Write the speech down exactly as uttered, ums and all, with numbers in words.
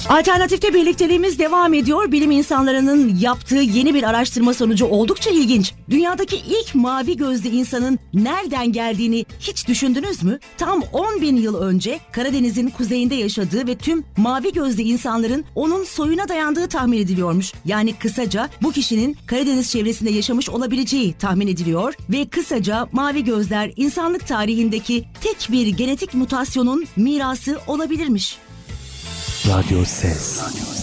Alternatifte birlikteliğimiz devam ediyor. Bilim insanlarının yaptığı yeni bir araştırma sonucu oldukça ilginç. Dünyadaki ilk mavi gözlü insanın nereden geldiğini hiç düşündünüz mü? Tam on bin yıl önce Karadeniz'in kuzeyinde yaşadığı ve tüm mavi gözlü insanların onun soyuna dayandığı tahmin ediliyormuş. Yani kısaca bu kişinin Karadeniz çevresinde yaşamış olabileceği tahmin ediliyor ve kısaca mavi gözler insanlık tarihindeki tek bir genetik mutasyonun mirası olabilirmiş. Radyo Ses.